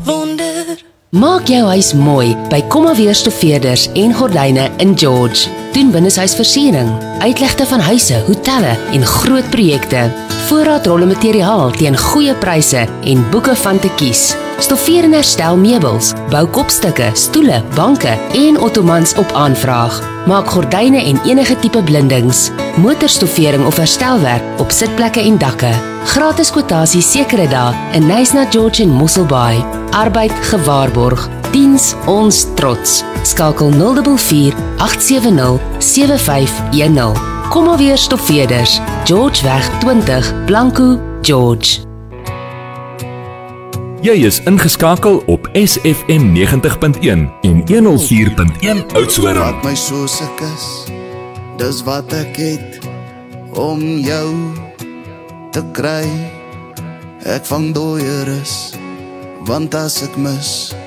wonder. Maak jou huis mooi by Kommaweer Stoffeerders en Gordyne in George. Doen binneshuis versiering, uitlegte van huise, hotelle en groot projekte. Voorraadrolle materiaal teen goeie pryse en boeke van te kies. Stoffeer en herstel meubels, bou kopstukke, stoele, banke en ottomans op aanvraag. Maak gordyne en enige tipe blindings. Motorstoffering of herstelwerk op sitplekke en dakke. Gratis kwotasie sekere dae in Nyasna, George en Mosselbaai. Arbeid gewaarborg. Diens ons trots. Skakel 044 870 7510. Kommaweer Stoffeerders, Georgeweg 20, Blanco, George. Jy is ingeskakel op SFM 90.1 en 104.1 Oudtshoorn. Wat my soos ek is, dis wat ek het om jou te kry. Ek vang dooier is, want as ek mis